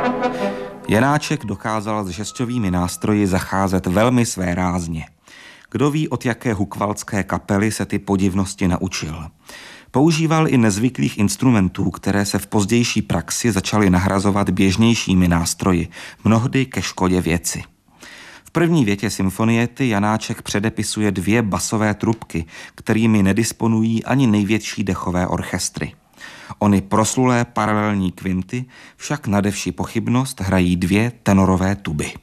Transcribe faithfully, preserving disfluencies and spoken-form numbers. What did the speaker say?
Janáček dokázal s žestovými nástroji zacházet velmi svérázně. Kdo ví, od jaké hukvaldské kapely se ty podivnosti naučil. Používal i nezvyklých instrumentů, které se v pozdější praxi začaly nahrazovat běžnějšími nástroji, mnohdy ke škodě věci. V první větě symfoniety Janáček předepisuje dvě basové trubky, kterými nedisponují ani největší dechové orchestry. Ony proslulé paralelní kvinty však nadevši pochybnost hrají dvě tenorové tuby.